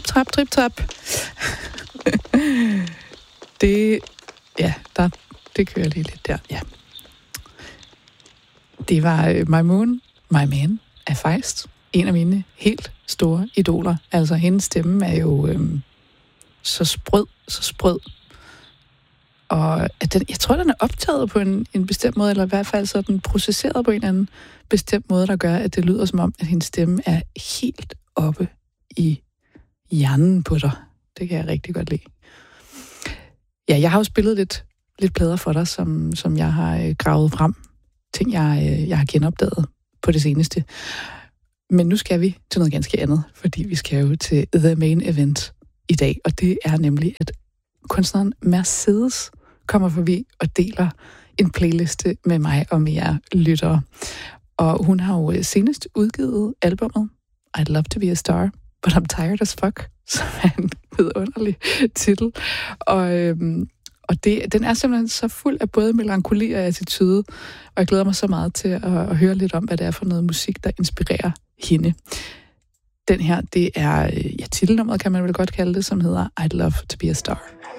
trap, trip, trap. Det kører lige lidt der, ja. Det var My Moon, My Man af Feist. En af mine helt store idoler. Altså, hendes stemme er jo så sprød. Og at jeg tror, den er optaget på en bestemt måde, eller i hvert fald så er den processeret på en eller anden bestemt måde, der gør, at det lyder som om, at hendes stemme er helt oppe i hjernen på dig. Det kan jeg rigtig godt lide. Ja, jeg har jo spillet lidt plader for dig, som jeg har gravet frem. Ting, jeg har genopdaget på det seneste. Men nu skal vi til noget ganske andet, fordi vi skal jo til The Main Event i dag, og det er nemlig, at kunstneren Mercedes kommer forbi og deler en playliste med mig og med jer lyttere. Og hun har jo senest udgivet albumet I'd Love to Be a Star, But I'm Tired as Fuck, som er en vidunderlig titel. Og den er simpelthen så fuld af både melankoli og attitude, og jeg glæder mig så meget til at høre lidt om, hvad det er for noget musik, der inspirerer hende. Den her, det er titelnummeret, kan man vel godt kalde det, som hedder I'd Love to Be a Star.